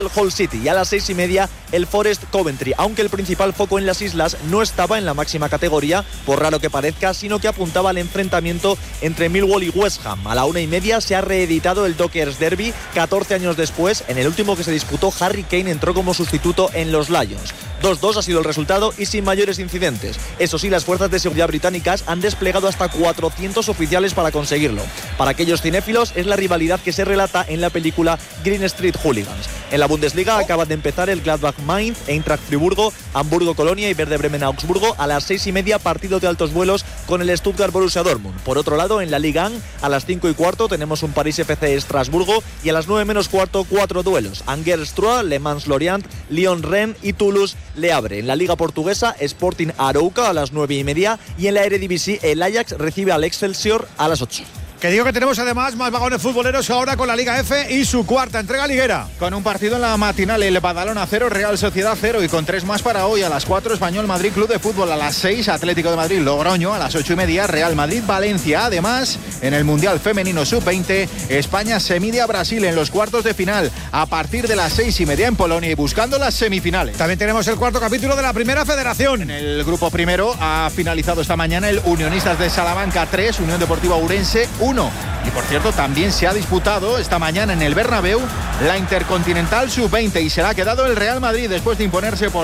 el Hull City, y a las 6:30 el Forest Coventry, aunque el principal foco en las islas no estaba en la máxima categoría, por raro que parezca, sino que apuntaba al enfrentamiento entre Millwall y West Ham. A la 1:30 se ha reeditado el Dockers Derby. 14 años después, en el último que se disputó, Harry Kane entró como sustituto en los Lions. 2-2 ha sido el resultado y sin mayores incidentes. Eso sí, las fuerzas de seguridad británicas han desplegado hasta 400 oficiales para conseguirlo. Para aquellos cinéfilos, es la rivalidad que se relata en la película Green Street Hooligans. En la Bundesliga acaban de empezar el Gladbach Mainz, Eintracht Friburgo, Hamburgo Colonia y Werder Bremen Augsburgo. A las 6:30, partido de altos vuelos con el Stuttgart Borussia Dortmund. Por otro lado, en la Ligue 1, a las 5:15 tenemos un París FC Estrasburgo, y a las 9:15 4 duelos: Angers Troyes, Le Mans Lorient, Lyon Rennes y Toulouse Le Havre. En la Liga Portuguesa, Sporting Arouca a las 9:30, y en la Eredivisie el Ajax recibe al Excelsior a las 8. Que digo que tenemos además más vagones futboleros ahora con la Liga F y su cuarta entrega liguera. Con un partido en la matinal, el Badalona 0, Real Sociedad 0, y con 3 más para hoy. A las 4, Español Madrid Club de Fútbol. A las 6, Atlético de Madrid Logroño. A las 8:30, Real Madrid Valencia. Además, en el Mundial Femenino Sub-20, España se mide a Brasil en los cuartos de final a partir de las 6:30 en Polonia, y buscando las semifinales. También tenemos el cuarto capítulo de la Primera Federación. En el grupo primero ha finalizado esta mañana el Unionistas de Salamanca 3, Unión Deportiva Ourense 1. Y por cierto, también se ha disputado esta mañana en el Bernabéu la Intercontinental Sub-20, y se la ha quedado el Real Madrid después de imponerse por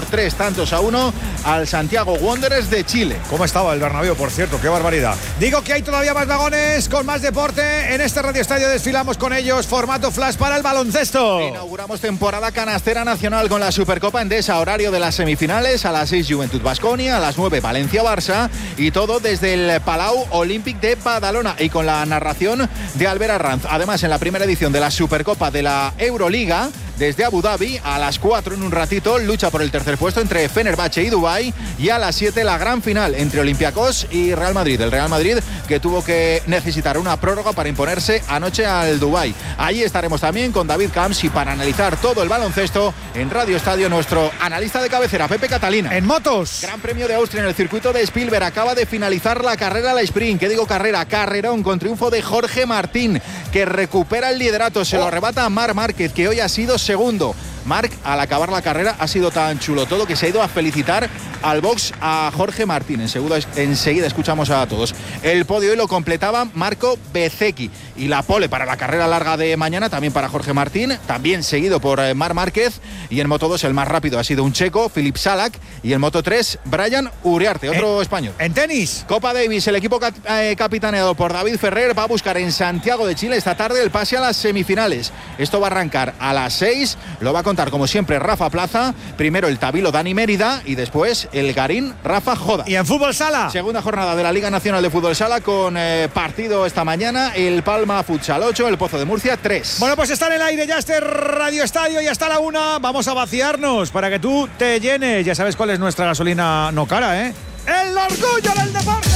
3-1 al Santiago Wanderers de Chile. ¿Cómo estaba el Bernabéu, por cierto? ¡Qué barbaridad! Digo que hay todavía más vagones con más deporte. En este Radio Estadio desfilamos con ellos, formato flash para el baloncesto. Inauguramos temporada canastera nacional con la Supercopa Endesa. Horario de las semifinales: a las 6 Juventud Baskonia, a las 9 Valencia Barça, y todo desde el Palau Olímpic de Badalona, y con la narración de Albert Arranz. Además, en la primera edición de la Supercopa de la Euroliga, desde Abu Dhabi, a las 4 en un ratito, lucha por el tercer puesto entre Fenerbahce y Dubái, y a las 7 la gran final entre Olympiacos y Real Madrid. El Real Madrid, que tuvo que necesitar una prórroga para imponerse anoche al Dubái. Allí estaremos también con David Camps, y para analizar todo el baloncesto en Radio Estadio, nuestro analista de cabecera, Pepe Catalina. En motos, Gran Premio de Austria en el circuito de Spielberg. Acaba de finalizar la carrera, la sprint. ¿Qué digo carrera? Carrerón, con triunfo de Jorge Martín, que recupera el liderato. Se lo arrebata a Marc Márquez, que hoy ha sido segundo. Marc, al acabar la carrera, ha sido tan chulo todo que se ha ido a felicitar al box a Jorge Martín. Enseguida escuchamos a todos. El podio hoy lo completaba Marco Bezzecchi, y la pole para la carrera larga de mañana también para Jorge Martín, también seguido por Marc Márquez. Y en Moto 2 el más rápido ha sido un checo, Filip Salak, y en Moto 3 Brian Uriarte, otro español. En tenis, Copa Davis, el equipo capitaneado por David Ferrer va a buscar en Santiago de Chile esta tarde el pase a las semifinales. Esto va a arrancar a las 6, lo va a contar como siempre Rafa Plaza, primero el Tabilo Dani Mérida, y después el Garín Rafa Joda. Y en fútbol sala, segunda jornada de la Liga Nacional de Fútbol Sala, con partido esta mañana: el Palma Futsal 8, el Pozo de Murcia 3. Bueno, pues está en el aire ya este Radio Estadio, y hasta la 1 vamos a vaciarnos para que tú te llenes. Ya sabes cuál es nuestra gasolina no cara, ¿eh? ¡El orgullo del deporte!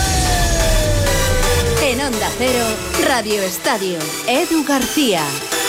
En Onda Cero, Radio Estadio, Edu García.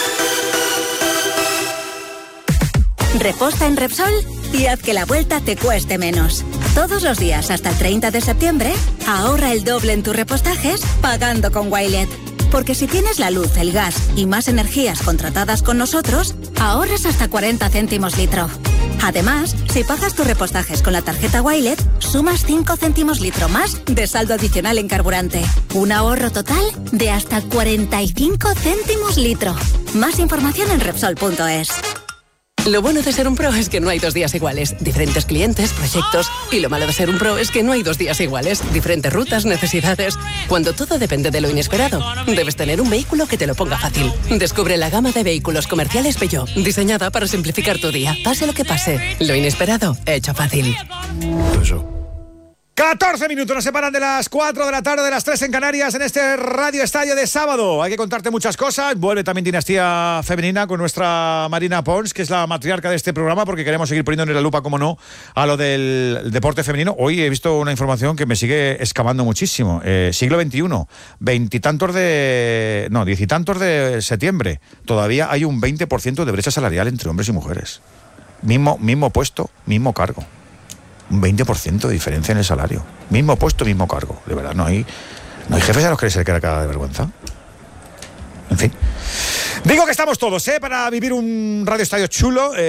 Reposta en Repsol y haz que la vuelta te cueste menos. Todos los días hasta el 30 de septiembre, ahorra el doble en tus repostajes pagando con Wilet. Porque si tienes la luz, el gas y más energías contratadas con nosotros, ahorras hasta 40 céntimos litro. Además, si pagas tus repostajes con la tarjeta Wilet, sumas 5 céntimos litro más de saldo adicional en carburante. Un ahorro total de hasta 45 céntimos litro. Más información en Repsol.es. Lo bueno de ser un pro es que no hay 2 días iguales. Diferentes clientes, proyectos. Y lo malo de ser un pro es que no hay 2 días iguales. Diferentes rutas, necesidades. Cuando todo depende de lo inesperado, debes tener un vehículo que te lo ponga fácil. Descubre la gama de vehículos comerciales Peugeot, diseñada para simplificar tu día. Pase lo que pase, lo inesperado, hecho fácil. 14 minutos nos separan de las 4 de la tarde, de las 3 en Canarias, en este Radio Estadio de sábado. Hay que contarte muchas cosas. Vuelve también Dinastía Femenina con nuestra Marina Pons, que es la matriarca de este programa, porque queremos seguir poniéndole la lupa, como no, a lo del deporte femenino. Hoy he visto una información que me sigue escamando muchísimo. Siglo XXI, 10 y tantos de septiembre. Todavía hay un 20% de brecha salarial entre hombres y mujeres. Mismo puesto, mismo cargo. Un 20% de diferencia en el salario. Mismo puesto, mismo cargo. De verdad, no hay jefes a los que les queda cara de vergüenza. En fin. Digo que estamos todos, para vivir un Radio Estadio chulo.